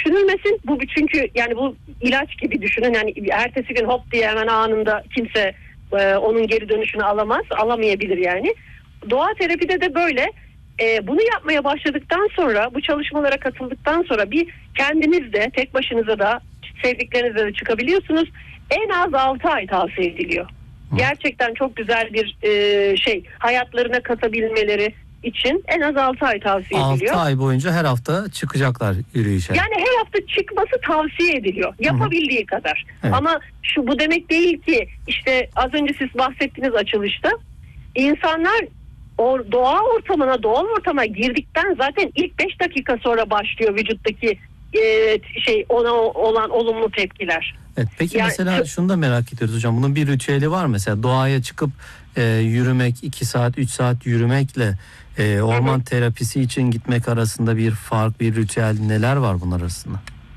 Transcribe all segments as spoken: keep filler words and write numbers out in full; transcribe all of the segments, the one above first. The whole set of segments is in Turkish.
düşünülmesin. Bu çünkü yani bu ilaç gibi düşünün. Yani ertesi gün hop diye hemen anında kimse e, onun geri dönüşünü alamaz, alamayabilir yani. Doğa terapide de böyle. E, bunu yapmaya başladıktan sonra, bu çalışmalara katıldıktan sonra bir kendiniz de tek başınıza da sevdiklerinizle de çıkabiliyorsunuz. En az altı ay tavsiye ediliyor. Hı. Gerçekten çok güzel bir e, şey, hayatlarına katabilmeleri için en az altı ay tavsiye ediliyor. altı ay boyunca her hafta çıkacaklar yürüyüşe. Yani her hafta çıkması tavsiye ediliyor. Yapabildiği Hı. kadar. Evet. Ama şu bu demek değil ki işte az önce siz bahsettiğiniz açılışta insanlar o doğa ortamına, doğal ortama girdikten zaten ilk beş dakika sonra başlıyor vücuttaki e, şey ona olan olumlu tepkiler. Evet, peki yani, mesela şunu da merak ediyoruz hocam. Bunun bir ritüeli var mesela doğaya çıkıp e, yürümek, iki saat üç saat yürümekle e, orman hı hı. terapisi için gitmek arasında bir fark, bir ritüel neler var bunlar arasında?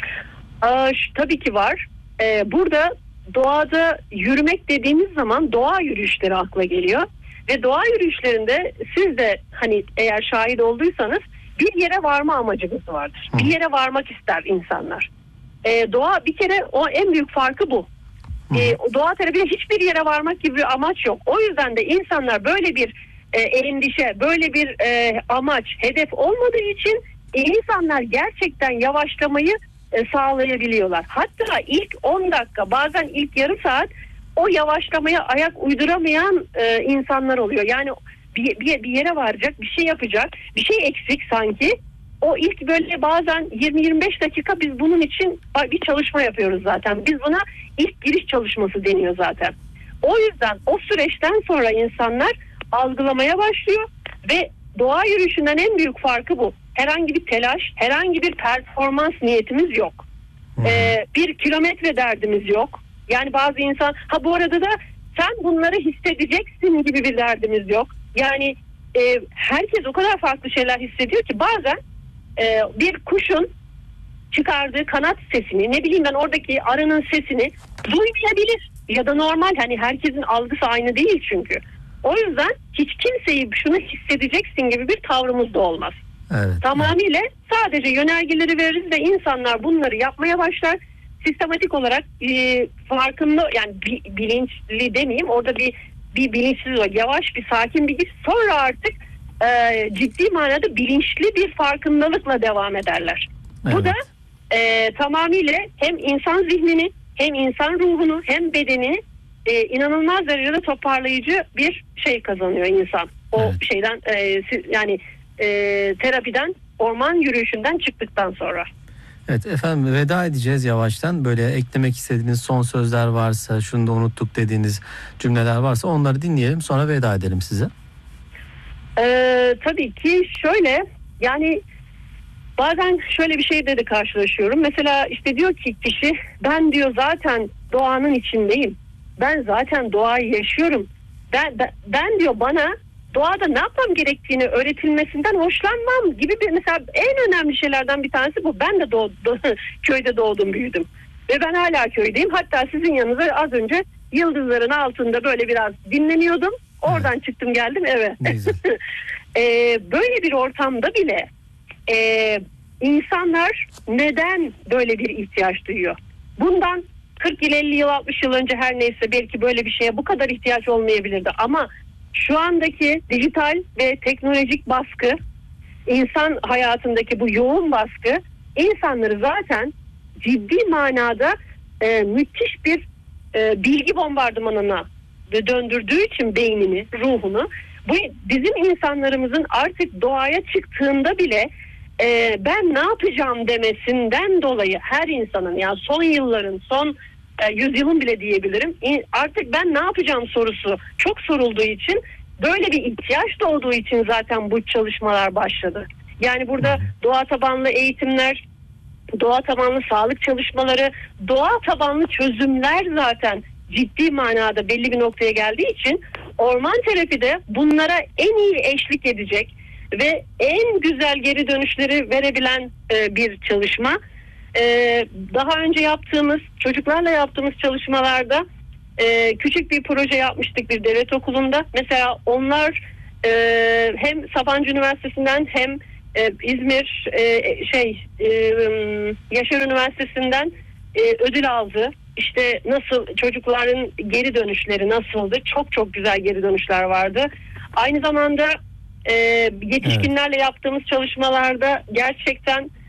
Aa, şu, tabii ki var. Ee, burada doğada yürümek dediğimiz zaman doğa yürüyüşleri akla geliyor. Ve doğa yürüyüşlerinde siz de hani eğer şahit olduysanız bir yere varma amacınız vardır. Hı. Bir yere varmak ister insanlar. Ee, doğa bir kere o en büyük farkı bu. Ee, doğa terapide hiçbir yere varmak gibi bir amaç yok. O yüzden de insanlar böyle bir e, endişe, böyle bir e, amaç, hedef olmadığı için e, insanlar gerçekten yavaşlamayı e, sağlayabiliyorlar. Hatta ilk on dakika, bazen ilk yarım saat o yavaşlamaya ayak uyduramayan e, insanlar oluyor. Yani bir, bir, bir yere varacak, bir şey yapacak, bir şey eksik sanki. O ilk böyle bazen yirmi yirmi beş dakika biz bunun için bir çalışma yapıyoruz zaten. Biz buna ilk giriş çalışması deniyor zaten. O yüzden o süreçten sonra insanlar algılamaya başlıyor ve doğa yürüyüşünden en büyük farkı bu. Herhangi bir telaş, herhangi bir performans niyetimiz yok. Ee, bir kilometre derdimiz yok. Yani bazı insan, ha bu arada da sen bunları hissedeceksin gibi bir derdimiz yok. Yani e, herkes o kadar farklı şeyler hissediyor ki bazen e, bir kuşun çıkardığı kanat sesini, ne bileyim ben oradaki arının sesini duymayabilir. Ya da normal, hani herkesin algısı aynı değil çünkü. O yüzden hiç kimseyi şunu hissedeceksin gibi bir tavrımız da olmaz. Evet, Tamamıyla evet. Sadece yönergeleri veririz ve insanlar bunları yapmaya başlar. Sistematik olarak e, farkında, yani bi, bilinçli demeyeyim, orada bir bir bilinçsiz olarak yavaş bir sakin bir giriş, sonra artık e, ciddi manada bilinçli bir farkındalıkla devam ederler. Evet. Bu da e, tamamıyla hem insan zihnini, hem insan ruhunu, hem bedeni e, inanılmaz derecede toparlayıcı bir şey kazanıyor insan. O evet. şeyden e, yani e, terapiden, orman yürüyüşünden çıktıktan sonra. Evet efendim, veda edeceğiz yavaştan. Böyle eklemek istediğiniz son sözler varsa, şunu da unuttuk dediğiniz cümleler varsa onları dinleyelim, sonra veda edelim size. Ee, tabii ki şöyle, yani bazen şöyle bir şeyle de karşılaşıyorum. Mesela işte diyor ki kişi, ben diyor zaten doğanın içindeyim. Ben zaten doğayı yaşıyorum. Ben, ben, ben diyor bana doğada ne yapmam gerektiğini öğretilmesinden hoşlanmam gibi bir, mesela en önemli şeylerden bir tanesi bu. Ben de doğdum, köyde doğdum, büyüdüm. Ve ben hala köydeyim. Hatta sizin yanınıza az önce yıldızların altında böyle biraz dinleniyordum. Oradan evet. çıktım geldim eve. ee, böyle bir ortamda bile e, insanlar neden böyle bir ihtiyaç duyuyor? Bundan kırk yıl, elli yıl, altmış yıl önce her neyse belki böyle bir şeye bu kadar ihtiyaç olmayabilirdi. Ama şu andaki dijital ve teknolojik baskı, insan hayatındaki bu yoğun baskı insanları zaten ciddi manada e, müthiş bir e, bilgi bombardımanına döndürdüğü için beynini, ruhunu, bu bizim insanlarımızın artık doğaya çıktığında bile e, ben ne yapacağım demesinden dolayı her insanın, yani son yılların, son e, yüzyılın bile diyebilirim, artık ben ne yapacağım sorusu çok sorulduğu için, böyle bir ihtiyaç doğduğu için zaten bu çalışmalar başladı. Yani burada doğa tabanlı eğitimler, doğa tabanlı sağlık çalışmaları, doğa tabanlı çözümler zaten ciddi manada belli bir noktaya geldiği için orman terapide bunlara en iyi eşlik edecek ve en güzel geri dönüşleri verebilen e, bir çalışma. E, daha önce yaptığımız, çocuklarla yaptığımız çalışmalarda e, küçük bir proje yapmıştık bir devlet okulunda. Mesela onlar e, hem Sabancı Üniversitesi'nden hem e, İzmir e, şey e, Yaşar Üniversitesi'nden e, ödül aldı. İşte nasıl çocukların geri dönüşleri nasıldı? Çok çok güzel geri dönüşler vardı. Aynı zamanda e, yetişkinlerle evet. yaptığımız çalışmalarda gerçekten